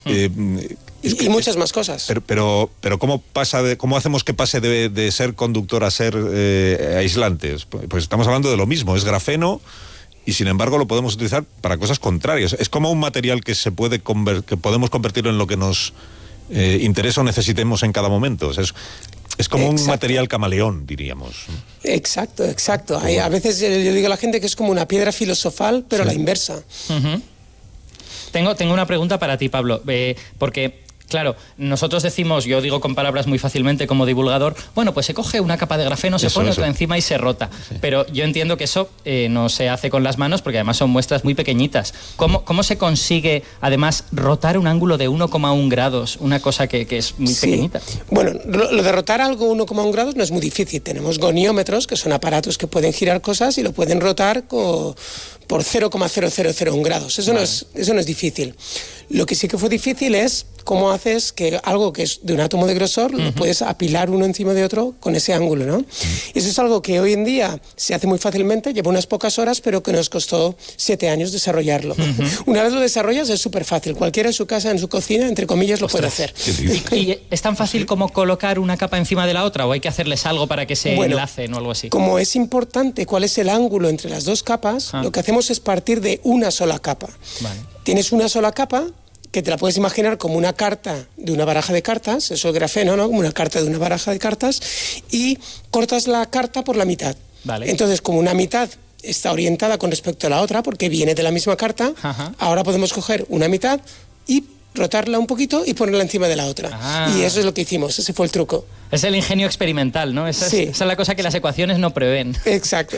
Y muchas más cosas. Pero ¿cómo hacemos que pase de ser conductor a ser aislante? Pues estamos hablando de lo mismo, es grafeno y sin embargo lo podemos utilizar para cosas contrarias. Es como un material que que podemos convertirlo en lo que nos interesa o necesitemos en cada momento. O sea, es como un material camaleón, diríamos. Exacto. A veces yo digo a la gente que es como una piedra filosofal, pero a la inversa. Uh-huh. Tengo una pregunta para ti, Pablo, porque, claro, nosotros decimos, yo digo con palabras muy fácilmente como divulgador, bueno, pues se coge una capa de grafeno, se pone otra encima y se rota. Sí. Pero yo entiendo que eso no se hace con las manos porque además son muestras muy pequeñitas. ¿Cómo se consigue, además, rotar un ángulo de 1,1 grados, una cosa que es muy pequeñita? Bueno, lo de rotar algo 1,1 grados no es muy difícil. Tenemos goniómetros, que son aparatos que pueden girar cosas y lo pueden rotar por 0,0001 grados. Eso no es difícil. Lo que sí que fue difícil es cómo haces que algo que es de un átomo de grosor lo puedes apilar uno encima de otro con ese ángulo, ¿no? Eso es algo que hoy en día se hace muy fácilmente, lleva unas pocas horas, pero que nos costó 7 años desarrollarlo. Una vez lo desarrollas es súper fácil. Cualquiera en su casa, en su cocina, entre comillas, lo puede hacer. ¿Y es tan fácil como colocar una capa encima de la otra o hay que hacerles algo para que se enlacen o algo así? Como es importante cuál es el ángulo entre las dos capas, lo que hacemos es partir de una sola capa. Vale. Tienes una sola capa que te la puedes imaginar como una carta de una baraja de cartas, eso es grafeno, ¿no? Como una carta de una baraja de cartas, y cortas la carta por la mitad. Vale. Entonces, como una mitad está orientada con respecto a la otra, porque viene de la misma carta, ahora podemos coger una mitad y rotarla un poquito y ponerla encima de la otra. Y eso es lo que hicimos, ese fue el truco. Es el ingenio experimental, ¿no? Esa es la cosa que las ecuaciones no prevén. Exacto.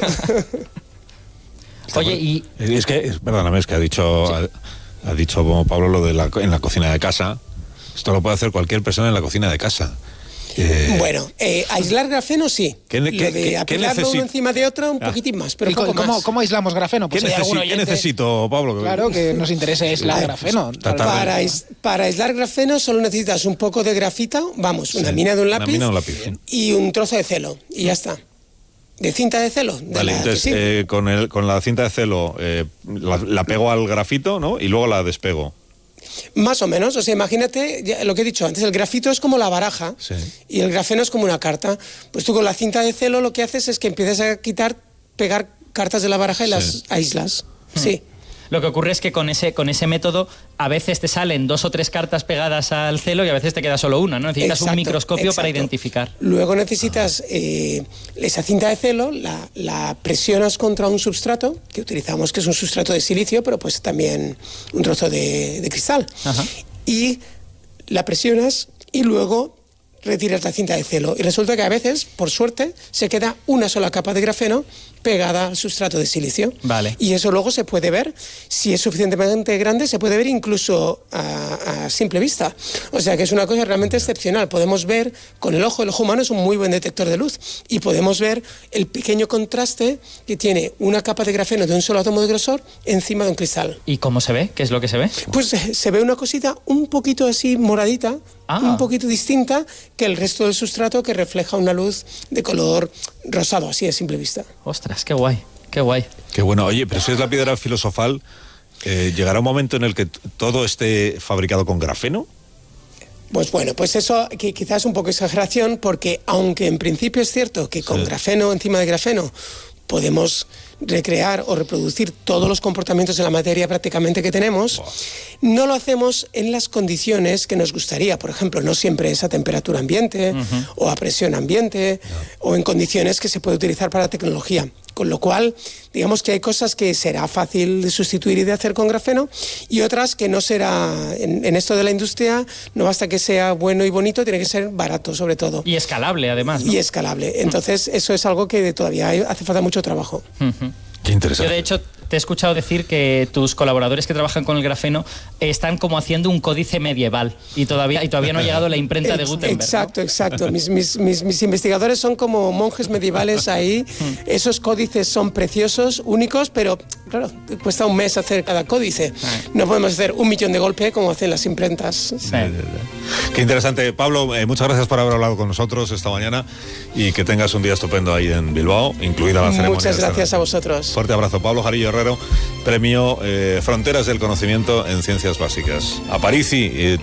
Oye, perdóname, es que ha dicho Pablo lo de en la cocina de casa. Esto lo puede hacer cualquier persona en la cocina de casa. Aislar grafeno sí. Lo de apilarlo uno encima de otro un poquitín más, pero ¿Cómo aislamos grafeno? Pues ¿Qué necesito, Pablo? Claro, que nos interese aislar grafeno. Para aislar grafeno solo necesitas un poco de grafita, una mina de un lápiz, y un trozo de celo, y ya está. ¿De cinta de celo? Entonces con la cinta de celo la pego al grafito, ¿no? Y luego la despego. Más o menos, o sea, imagínate lo que he dicho antes, el grafito es como la baraja y el grafeno es como una carta. Pues tú con la cinta de celo lo que haces es que empiezas a pegar cartas de la baraja y las aíslas. Sí. Lo que ocurre es que con ese método a veces te salen 2 o 3 cartas pegadas al celo y a veces te queda solo una, ¿no? Necesitas un microscopio para identificar. Luego necesitas esa cinta de celo, la presionas contra un substrato, que utilizamos, que es un substrato de silicio, pero pues también un trozo de cristal. Y la presionas y luego retiras la cinta de celo. Y resulta que a veces, por suerte, se queda una sola capa de grafeno pegada al sustrato de silicio. Vale. Y eso luego se puede ver, si es suficientemente grande, se puede ver incluso a simple vista. O sea que es una cosa realmente excepcional. Podemos ver con el ojo humano es un muy buen detector de luz, y podemos ver el pequeño contraste que tiene una capa de grafeno de un solo átomo de grosor encima de un cristal. ¿Y cómo se ve? ¿Qué es lo que se ve? Pues se ve una cosita un poquito así moradita, un poquito distinta que el resto del sustrato, que refleja una luz de color rosado, así a simple vista. Ostras, qué guay, qué guay. Qué bueno. Oye, pero si es la piedra filosofal, ¿llegará un momento en el que todo esté fabricado con grafeno? Pues bueno, pues eso que quizás es un poco exageración, porque aunque en principio es cierto que con grafeno, encima de grafeno, podemos recrear o reproducir todos los comportamientos de la materia prácticamente que tenemos, no lo hacemos en las condiciones que nos gustaría. Por ejemplo, no siempre es a temperatura ambiente o a presión ambiente o en condiciones que se puede utilizar para tecnología. Con lo cual, digamos que hay cosas que será fácil de sustituir y de hacer con grafeno, y otras que no será. En esto de la industria, no basta que sea bueno y bonito, tiene que ser barato sobre todo. Y escalable además, ¿no? Y escalable. Entonces, eso es algo que todavía hace falta mucho trabajo. Qué interesante. Yo, de hecho, te he escuchado decir que tus colaboradores que trabajan con el grafeno están como haciendo un códice medieval y todavía no ha llegado la imprenta de Gutenberg. Exacto. Mis investigadores son como monjes medievales ahí. Esos códices son preciosos, únicos, pero claro, cuesta un mes hacer cada códice. No podemos hacer 1 millón de golpe como hacen las imprentas. Sí. Qué interesante. Pablo, muchas gracias por haber hablado con nosotros esta mañana y que tengas un día estupendo ahí en Bilbao, incluida la ceremonia. Muchas gracias a vosotros. Fuerte abrazo. Pablo Jarillo Herrero, premio Fronteras del Conocimiento en Ciencias Básicas. Aparici,